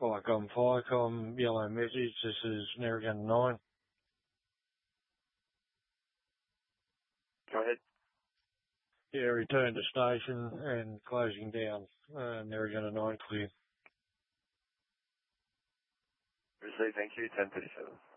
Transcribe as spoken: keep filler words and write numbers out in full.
Firecom, Firecom, yellow message, this is Narragansett nine. Go ahead. Yeah, return to station and closing down, uh, Narragansett nine clear. Receive, thank you, ten thirty-seven.